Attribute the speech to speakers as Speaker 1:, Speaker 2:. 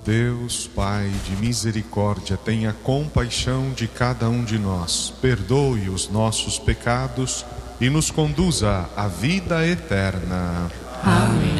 Speaker 1: Deus, Pai de misericórdia, tenha compaixão de cada um de nós, perdoe os nossos pecados e nos conduza à vida eterna.
Speaker 2: Amém.